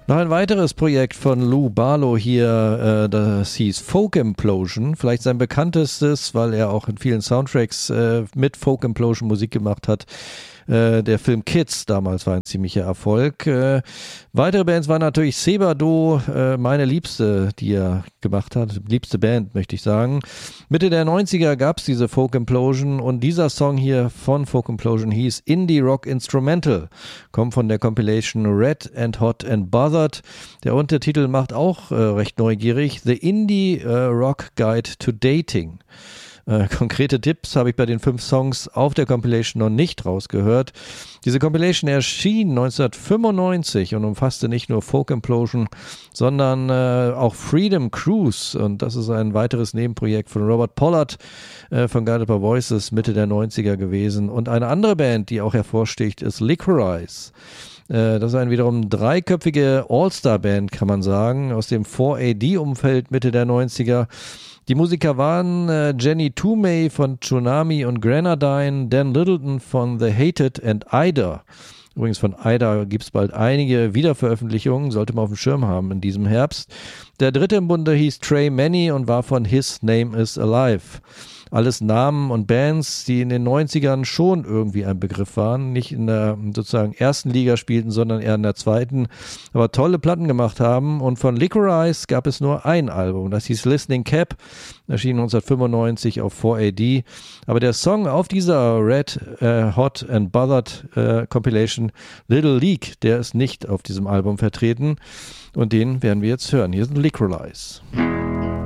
Noch ein weiteres Projekt von Lou Barlow hier, das hieß Folk Implosion, vielleicht sein bekanntestes, weil er auch in vielen Soundtracks mit Folk Implosion Musik gemacht hat. Der Film Kids damals war ein ziemlicher Erfolg. Weitere Bands waren natürlich Sebado, meine liebste, die er gemacht hat, liebste Band, möchte ich sagen. Mitte der 90er gab es diese Folk Implosion und dieser Song hier von Folk Implosion hieß Indie Rock Instrumental, kommt von der Compilation Red and Hot and Bothered. Der Untertitel macht auch recht neugierig, The Indie Rock Guide to Dating. Konkrete Tipps habe ich bei den 5 Songs auf der Compilation noch nicht rausgehört. Diese Compilation erschien 1995 und umfasste nicht nur Folk Implosion, sondern auch Freedom Cruise. Und das ist ein weiteres Nebenprojekt von Robert Pollard von Guided by Voices Mitte der 90er gewesen. Und eine andere Band, die auch hervorsticht, ist Licorice. Das ist eine wiederum 3-köpfige All-Star-Band, kann man sagen, aus dem 4AD-Umfeld Mitte der 90er. Die Musiker waren Jenny Toomey von Tsunami und Grenadine, Dan Littleton von The Hated and Ida. Übrigens von Ida gibt es bald einige Wiederveröffentlichungen, sollte man auf dem Schirm haben in diesem Herbst. Der dritte im Bunde hieß Trey Manny und war von His Name is Alive. Alles Namen und Bands, die in den 90ern schon irgendwie ein Begriff waren, nicht in der sozusagen ersten Liga spielten, sondern eher in der zweiten, aber tolle Platten gemacht haben. Und von Licorice gab es nur ein Album, das hieß Listening Cap, erschien 1995 auf 4AD. Aber der Song auf dieser Red Hot and Bothered Compilation, Little League, der ist nicht auf diesem Album vertreten und den werden wir jetzt hören. Hier sind Licorice.